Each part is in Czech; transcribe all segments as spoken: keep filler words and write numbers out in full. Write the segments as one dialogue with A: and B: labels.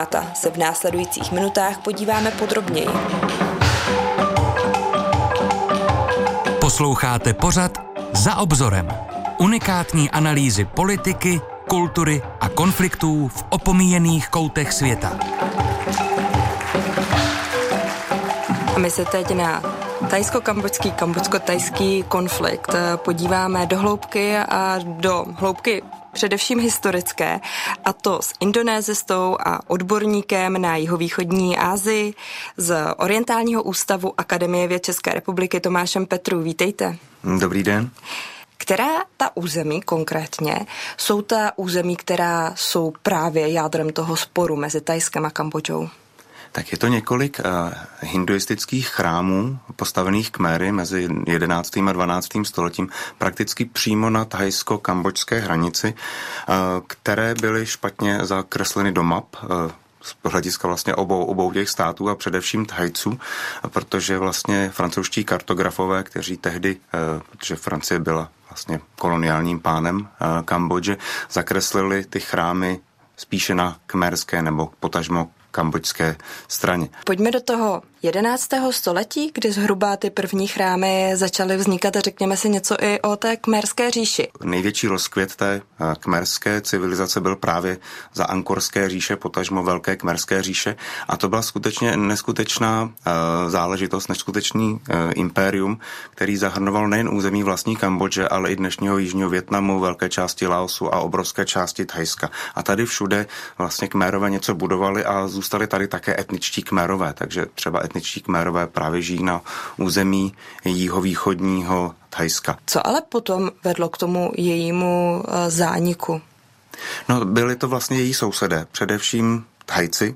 A: témata se v následujících minutách podíváme podrobněji.
B: Posloucháte pořad Za obzorem. Unikátní analýzy politiky, kultury a konfliktů v opomíjených koutech světa.
A: A my se teď na thajsko-kambodský, kambodsko-thajský konflikt podíváme do hloubky a do hloubky především historické, a to s indonézistou a odborníkem na jihovýchodní Asii z Orientálního ústavu Akademie věd České republiky Tomášem Petrů. Vítejte.
C: Dobrý den.
A: Která ta území konkrétně jsou ta území, která jsou právě jádrem toho sporu mezi Thajskem a Kambodžou?
C: Tak je to několik uh, hinduistických chrámů postavených Khmery mezi jedenáctým a dvanáctým stoletím prakticky přímo na thajsko-kambodžské hranici, uh, které byly špatně zakresleny do map uh, z hlediska vlastně obou, obou těch států a především Thajců, protože vlastně francouzští kartografové, kteří tehdy, uh, protože Francie byla vlastně koloniálním pánem uh, Kambodže, zakreslili ty chrámy spíše na khmerské nebo potažmo kambodžské straně.
A: Pojďme do toho jedenáctého století, kdy zhruba ty první chrámy začaly vznikat, a řekněme si něco i o té Khmerské říši. Největší
C: rozkvět té khmerské civilizace byl právě za Angkorské říše, potažmo Velké Khmerské říše, a to byla skutečně neskutečná uh, záležitost, neskutečný uh, impérium, který zahrnoval nejen území vlastní Kambodže, ale i dnešního jižního Vietnamu, velké části Laosu a obrovské části Thajska. A tady všude vlastně Khmerové něco budovali a zůstali tady také etničtí Khmerové, takže třeba etničtí Khmerové právě žijí na území jihovýchodního Thajska.
A: Co ale potom vedlo k tomu jejímu zániku?
C: No, byli to vlastně její sousedé, především Thajci,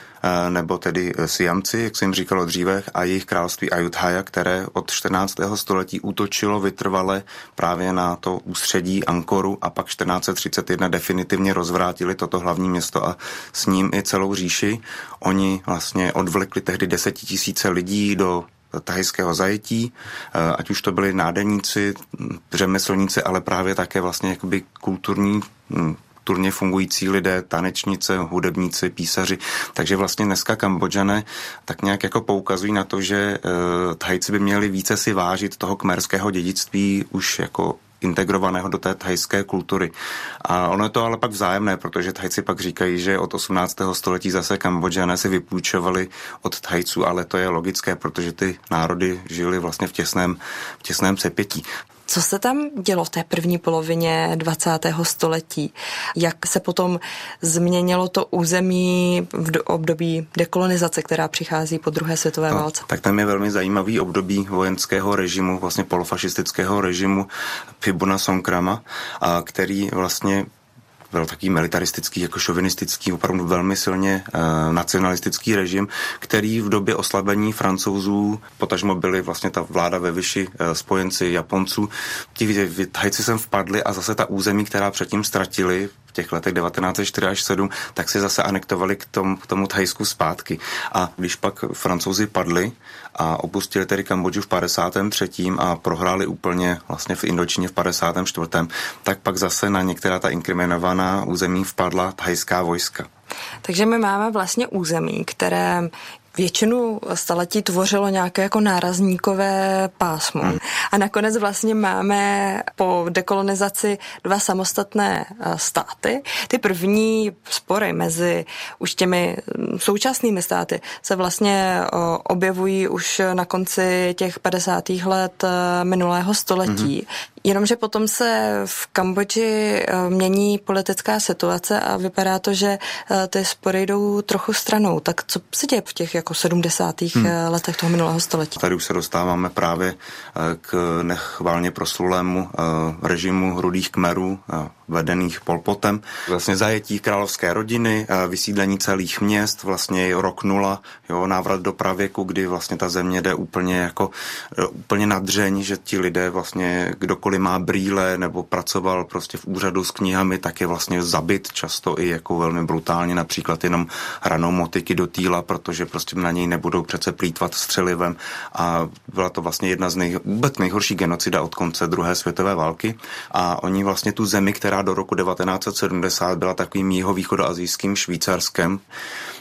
C: nebo tedy Siamci, jak jsem říkalo dříve, a jejich království Ayutthaya, které od čtrnáctého století útočilo vytrvale právě na to ústředí Angkoru a pak čtrnáct set třicet jedna definitivně rozvrátili toto hlavní město a s ním i celou říši. Oni vlastně odvlekli tehdy desetitisíce lidí do thajského zajetí, ať už to byli nádeníci, řemeslníci, ale právě také vlastně jakoby kulturní kulturně fungující lidé, tanečnice, hudebníci, písaři. Takže vlastně dneska Kambodžané tak nějak jako poukazují na to, že uh, Thajci by měli více si vážit toho khmerského dědictví už jako integrovaného do té thajské kultury. A ono je to ale pak vzájemné, protože Thajci pak říkají, že od osmnáctého století zase Kambodžané si vypůjčovali od Thajců, ale to je logické, protože ty národy žili vlastně v těsném, v těsném sepětí.
A: Co se tam dělo v té první polovině dvacátého století? Jak se potom změnilo to území v období dekolonizace, která přichází po druhé světové
C: no,
A: válce?
C: Tak tam je velmi zajímavý období vojenského režimu, vlastně polofašistického režimu Phibuna Songkrama, a který vlastně byl takový militaristický, jako šovinistický, opravdu velmi silně e, nacionalistický režim, který v době oslabení Francouzů, potažmo byli vlastně ta vláda ve Vichy, e, spojenci Japonců, ti Thajci sem vpadli a zase ta území, která předtím ztratili v těch letech devatenáct set čtyři až sedm, tak si zase anektovali k tomu, k tomu Thajsku zpátky. A když pak Francouzi padli a opustili tedy Kambodžu v padesátém třetím a prohráli úplně vlastně v Indočíně v padesátém čtvrtém, tak pak zase na některá ta inkriminovaná území vpadla thajská vojska.
A: Takže my máme vlastně území, které většinu staletí tvořilo nějaké jako nárazníkové pásmo. Hmm. A nakonec vlastně máme po dekolonizaci dva samostatné státy. Ty první spory mezi už těmi současnými státy se vlastně objevují už na konci těch padesátých let minulého století. Hmm. Jenomže potom se v Kambodži mění politická situace a vypadá to, že ty spory jdou trochu stranou. Tak co se děje v těch jako sedmdesátých hmm. letech toho minulého století?
C: Tady už se dostáváme právě k nechválně proslulému režimu rudých Khmerů, vedených Pol Potem. Vlastně zajetí královské rodiny, vysídlení celých měst, vlastně rok nula, jo, návrat do pravěku, kdy vlastně ta země jde úplně jako úplně na dřeň, že ti lidé vlastně kdokoliv má brýle nebo pracoval prostě v úřadu s knihami, tak je vlastně zabit často i jako velmi brutálně, například jenom hranou motiky do týla, protože prostě na něj nebudou přece plýtvat střelivem, a byla to vlastně jedna z nej, vůbec nejhorší genocida od konce druhé světové války, a oni vlastně tu zemi, která do roku devatenáct set sedmdesát byla takovým jihovýchodoasijským Švýcarskem,